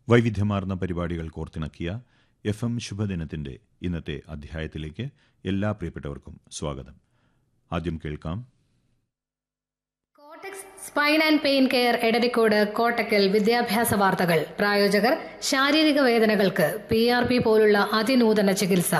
വൈവിധ്യമാർന്ന പരിപാടികൾ കോർത്തിണക്കിയ FM ശുഭദിനത്തിന്റെ ഇന്നത്തെ അധ്യായത്തിലേക്ക് എല്ലാ പ്രിയപ്പെട്ടവർക്കും സ്വാഗതം. ആദ്യം കേൾക്കാം. കോട്ടക്സ് spine and pain care Edarikode Kottakkal വിദ്യാഭ്യാസ വാർത്തകൾ. പ്രായോജകർ ശാരീരിക വേദനകൾക്ക് PRP പോലുള്ള അതിനൂതന ചികിത്സ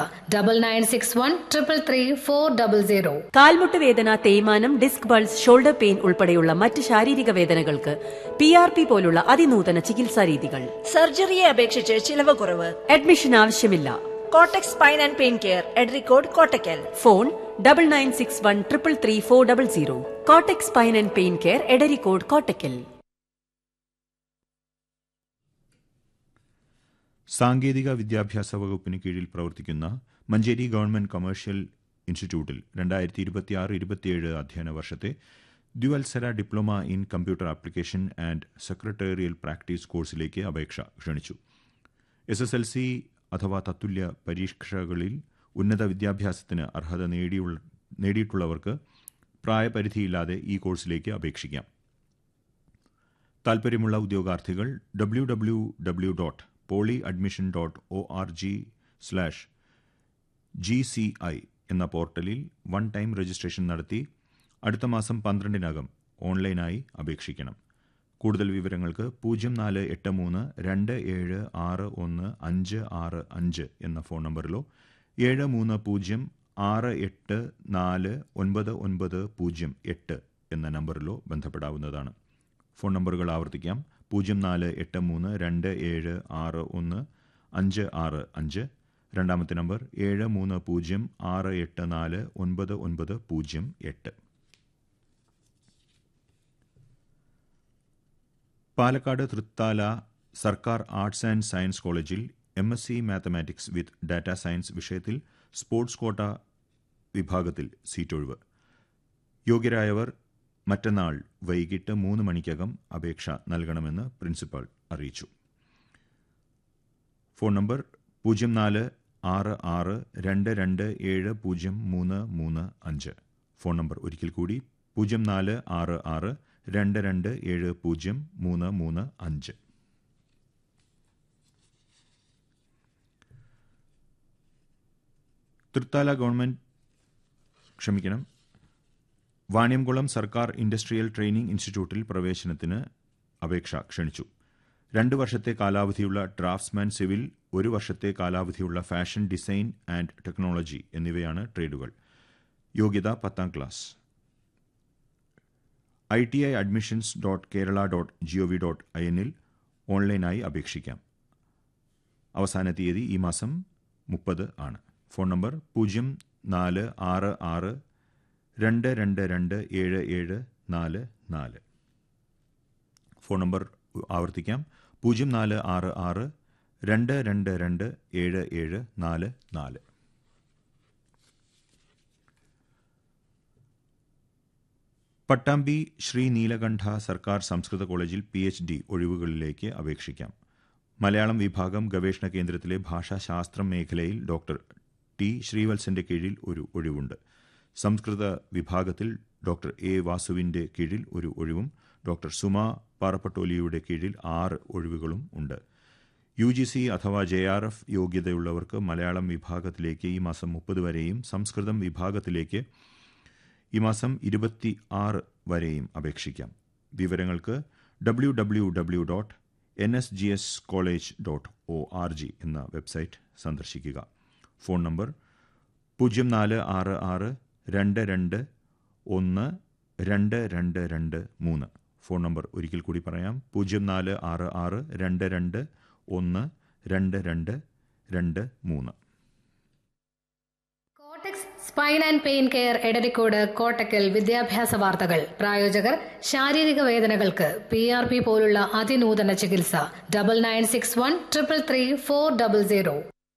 9961333400. കാൽമുട്ട് വേദന, തേയ്മാനം, ഡിസ്ക് ബൾസ്, ഷോൾഡർ പെയിൻ ഉൾപ്പെടെയുള്ള മറ്റ് ശാരീരിക വേദനകൾക്ക് PRP പോലുള്ള അതിനൂതന ചികിത്സാ രീതികൾ. സർജറിയെ അപേക്ഷിച്ച് ചിലവ് കുറവ്. അഡ്മിഷൻ ആവശ്യമില്ല. കോട്ടക്സ് spine and pain care Edarikode Kottakkal. Phone 9961333400. കോട്ടക്സ് spine and pain care Edarikode Kottakkal. സാങ്കേതിക വിദ്യാഭ്യാസ വകുപ്പിന് കീഴിൽ പ്രവർത്തിക്കുന്ന മഞ്ചേരി ഗവൺമെന്റ് കൊമേഴ്ഷ്യൽ ഇൻസ്റ്റിറ്റ്യൂട്ടിൽ 2026-27 അധ്യയന വർഷത്തെ ദ്വിവത്സര diploma in computer application and secretarial practice കോഴ്സിലേക്ക് അപേക്ഷ ക്ഷണിച്ചു. SSLC അഥവാ തത്തുല്യ പരീക്ഷകളിൽ ഉന്നത വിദ്യാഭ്യാസത്തിന് അർഹത നേടിയിട്ടുള്ളവർക്ക് പ്രായപരിധിയില്ലാതെ ഈ കോഴ്സിലേക്ക് അപേക്ഷിക്കാം. താൽപ്പര്യമുള്ള ഉദ്യോഗാർത്ഥികൾ www.polyadmission.org/GCI എന്ന പോർട്ടലിൽ വൺ ടൈം രജിസ്ട്രേഷൻ നടത്തി അടുത്ത മാസം 12-നകം ഓൺലൈനായി അപേക്ഷിക്കണം. കൂടുതൽ വിവരങ്ങൾക്ക് 0472761565 എന്ന ഫോൺ നമ്പറിലോ 7368499008 എന്ന നമ്പറിലോ ബന്ധപ്പെടാവുന്നതാണ്. ഫോൺ നമ്പറുകൾ ആവർത്തിക്കാം. 0482761565, രണ്ടാമത്തെ നമ്പർ 7306849908. പാലക്കാട് തൃത്താല സർക്കാർ ആർട്സ് ആൻഡ് സയൻസ് കോളേജിൽ MSc മാത്തമാറ്റിക്സ് വിത്ത് ഡാറ്റാ സയൻസ് വിഷയത്തിൽ സ്പോർട്സ് കോട്ട വിഭാഗത്തിൽ സീറ്റൊഴിവ്. യോഗ്യരായവർ മറ്റന്നാൾ വൈകിട്ട് 3 മണിക്കകം അപേക്ഷ നൽകണമെന്ന് പ്രിൻസിപ്പൽ അറിയിച്ചു. Phone number 046622703335. ഫോൺ നമ്പർ ഒരിക്കൽ കൂടി 046622703335. തൃത്താല വാണിയംകുളം സർക്കാർ ഇൻഡസ്ട്രിയൽ ട്രെയിനിംഗ് ഇൻസ്റ്റിറ്റ്യൂട്ടിൽ പ്രവേശനത്തിന് അപേക്ഷ ക്ഷണിച്ചു. 2 വർഷത്തെ കാലാവധിയുള്ള ഡ്രാഫ്റ്റ്സ്മാൻ സിവിൽ, 1 വർഷത്തെ കാലാവധിയുള്ള ഫാഷൻ ഡിസൈൻ ആൻഡ് ടെക്നോളജി എന്നിവയാണ് ട്രേഡുകൾ. യോഗ്യത 10ാം ക്ലാസ്. ITIadmissions.kerala.gov.in ഓൺലൈനായി അപേക്ഷിക്കാം. അവസാന തീയതി ഈ മാസം 30 ആണ്. Phone number 0466227744. ഫോൺ നമ്പർ ആവർത്തിക്കാം. 0466227744. പട്ടാമ്പി ശ്രീ നീലകണ്ഠ സർക്കാർ സംസ്കൃത കോളേജിൽ PhD ഒഴിവുകളിലേക്ക് അപേക്ഷിക്കാം. മലയാളം വിഭാഗം ഗവേഷണ കേന്ദ്രത്തിലെ ഭാഷാശാസ്ത്രം മേഖലയിൽ ഡോക്ടർ T. ശ്രീവത്സന്റെ കീഴിൽ ഒരു ഒഴിവുണ്ട്. സംസ്കൃത വിഭാഗത്തിൽ ഡോക്ടർ A. വാസുവിന്റെ കീഴിൽ ഒരു ഒഴിവും ഡോക്ടർ സുമ പാറപ്പട്ടോലിയുടെ കീഴിൽ 6 ഒഴിവുകളും ഉണ്ട്. UGC അഥവാ JRF യോഗ്യതയുള്ളവർക്ക് മലയാളം വിഭാഗത്തിലേക്ക് ഈ മാസം 30 വരെയും സംസ്കൃതം വിഭാഗത്തിലേക്ക് ഈ മാസം 26 വരെയും അപേക്ഷിക്കാം. വിവരങ്ങൾക്ക് www.nsgscollege.org എന്ന വെബ്സൈറ്റ് സന്ദർശിക്കുക. Phone number 0466221223. ഫോൺ നമ്പർ ഒരിക്കൽ കൂടി പറയാം. 0466221223. കോട്ടക്സ് spine and pain care Edarikode Kottakkal വിദ്യാഭ്യാസ വാർത്തകൾ. പ്രായോജകർ ശാരീരിക വേദനകൾക്ക് PRP പോലുള്ള അതിനൂതന ചികിത്സ 9961333400.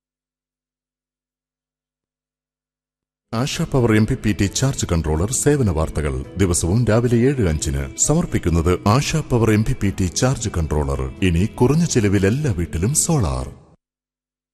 ASHA power MPPT charge controller സേവന വാർത്തകൾ ദിവസവും രാവിലെ 7:05 സമർപ്പിക്കുന്നത് ASHA power MPPT charge controller. ഇനി കുറഞ്ഞ ചെലവിൽ എല്ലാ വീട്ടിലും സോളാർ.